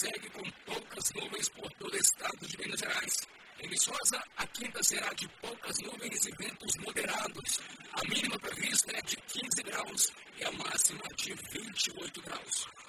segue com poucas nuvens por todo o estado de Minas Gerais. Em Viçosa, a quinta será de poucas nuvens e ventos moderados. A mínima prevista é de 15 graus e a máxima de 28 graus.